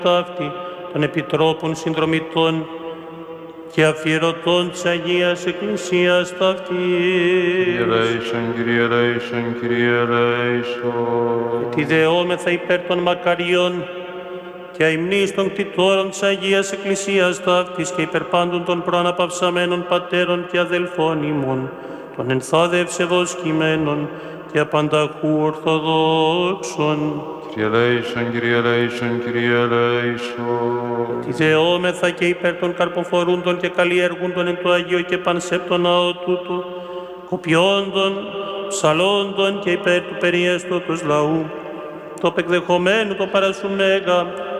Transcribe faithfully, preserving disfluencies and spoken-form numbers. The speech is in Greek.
ταύτη των επιτρόπων συνδρομητών και αφιερωτών της Αγίας Εκκλησίας ταύτης. Kyrie eleison, Kyrie eleison, Kyrie eleison. Τη δεόμεθα υπέρ των μακαριών και αημνής των κτητόρων της Αγίας Εκκλησίας ταύτης και υπέρ πάντων των προαναπαυσαμένων πατέρων και αδελφών ημών, των ενθάδευσεβος κειμένων και απανταχού ορθοδόξων. Kyrie eleison, Kyrie eleison, Kyrie eleison. Τη δεόμεθα και υπέρ των καρποφορούντων και καλλιεργούντων εν το Αγίο και πανσέπτον ναό τούτου, κοπιόντων, ψαλόντων και υπέρ του περιέστωτος λαού, το πεκδεχομένου το παρασουμέγα,